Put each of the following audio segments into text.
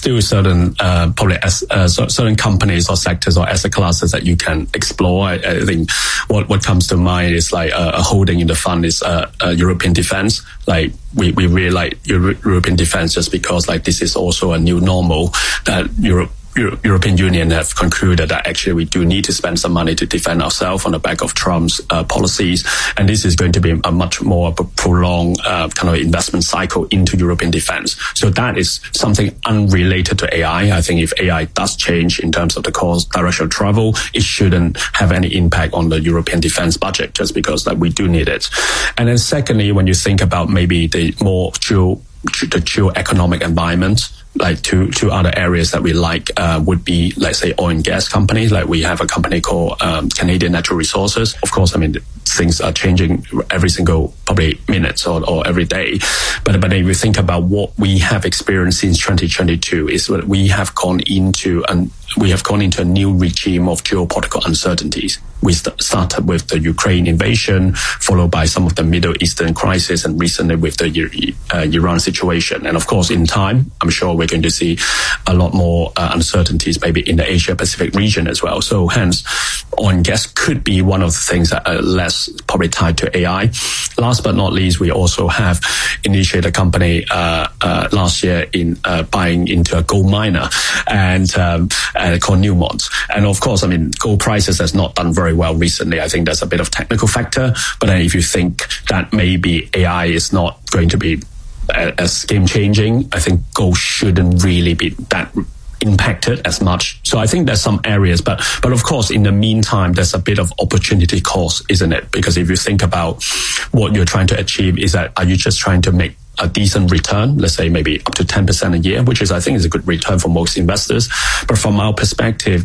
still certain certain companies or sectors or asset classes that you can explore. I think what comes to mind is like a holding in the fund is European defense. Like we really like European defense just because like this is also a new normal that European Union have concluded that actually we do need to spend some money to defend ourselves on the back of Trump's policies, and this is going to be a much more prolonged kind of investment cycle into European defense. So that is something unrelated to AI. I think if AI does change in terms of the course direction of travel, it shouldn't have any impact on the European defense budget just because that we do need it. And then secondly, when you think about maybe the more geo-economic environment, like two other areas that we like would be, let's say, oil and gas companies. Like we have a company called Canadian Natural Resources. Of course, I mean, things are changing every single probably minutes or every day. But if you think about what we have experienced since 2022 is that we have gone into a new regime of geopolitical uncertainties. We started with the Ukraine invasion, followed by some of the Middle Eastern crisis, and recently with the Iran situation. And of course, in time, I'm sure we're going to see a lot more uncertainties maybe in the Asia-Pacific region as well. So hence, oil and gas could be one of the things that are less probably tied to AI. Last but not least, we also have initiated a company last year in buying into a gold miner and called Newmont. And of course, I mean, gold prices has not done very well recently. I think there's a bit of technical factor. But then if you think that maybe AI is not going to be as game-changing, I think gold shouldn't really be that impacted as much. So I think there's some areas, but of course, in the meantime, there's a bit of opportunity cost, isn't it? Because if you think about what you're trying to achieve, is that are you just trying to make a decent return, let's say maybe up to 10% a year, which is, I think, is a good return for most investors. But from our perspective,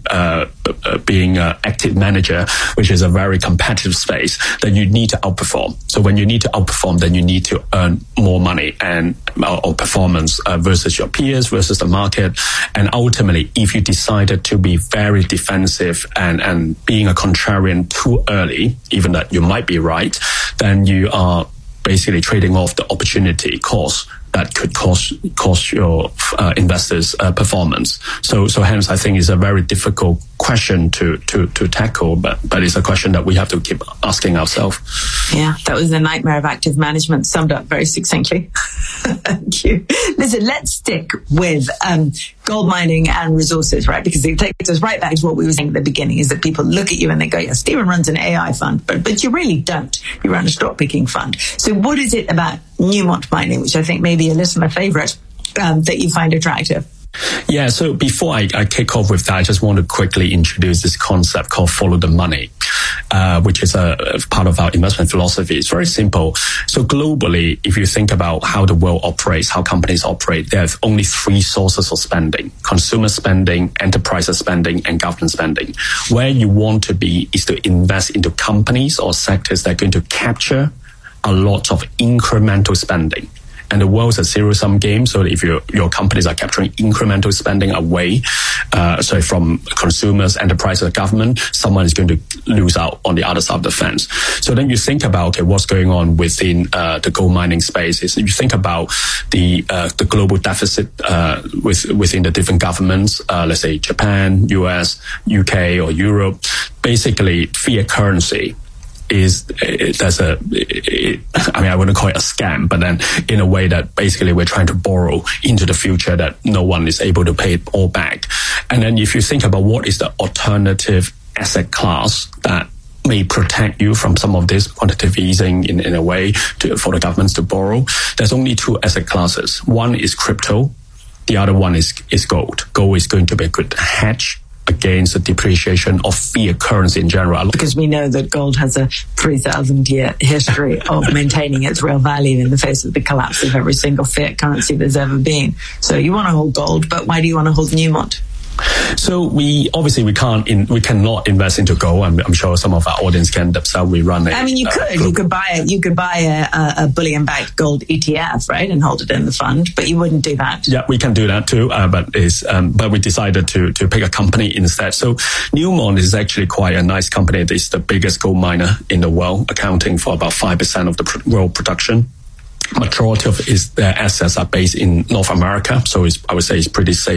being an active manager, which is a very competitive space, then you need to outperform. So when you need to outperform, then you need to earn more money or performance versus your peers, versus the market. And ultimately, if you decided to be very defensive and being a contrarian too early, even that you might be right, then you are basically trading off the opportunity cost that could cost your investors' performance. So hence, I think it's a very difficult question to tackle, but it's a question that we have to keep asking ourselves. Yeah, that was the nightmare of active management, summed up very succinctly. Thank you. Listen, let's stick with gold mining and resources, right? Because it takes us right back to what we were saying at the beginning, is that people look at you and they go, yeah, Stephen runs an AI fund, but you really don't. You run a stock picking fund. So what is it about Newmont Mining, which I think may be a listener favorite, that you find attractive? Yeah, so before I kick off with that, I just want to quickly introduce this concept called follow the money, which is a part of our investment philosophy. It's very simple. So globally, if you think about how the world operates, how companies operate, there's only three sources of spending: consumer spending, enterprise spending, and government spending. Where you want to be is to invest into companies or sectors that are going to capture a lot of incremental spending. And the world's a zero-sum game, so if your companies are capturing incremental spending away, from consumers, enterprises, government, someone is going to lose out on the other side of the fence. So then you think about, okay, what's going on within the gold mining space. Is you think about the global deficit within the different governments, let's say Japan, US, UK, or Europe. Basically, fiat currency I wouldn't call it a scam, but then in a way that basically we're trying to borrow into the future that no one is able to pay it all back. And then if you think about what is the alternative asset class that may protect you from some of this quantitative easing in a way for the governments to borrow, there's only two asset classes. One is crypto, the other one is gold. Gold is going to be a good hedge against the depreciation of fiat currency in general. Because we know that gold has a 3,000-year history of maintaining its real value in the face of the collapse of every single fiat currency there's ever been. So you want to hold gold, but why do you want to hold Newmont? So we cannot invest into gold. I'm sure some of our audience can themselves. We run you could buy a bullion-backed gold ETF, right, and hold it in the fund, but you wouldn't do that. Yeah, we can do that too. But we decided to pick a company instead. So Newmont is actually quite a nice company. It's the biggest gold miner in the world, accounting for about 5% of the world production. Majority of their assets are based in North America, so I would say it's pretty safe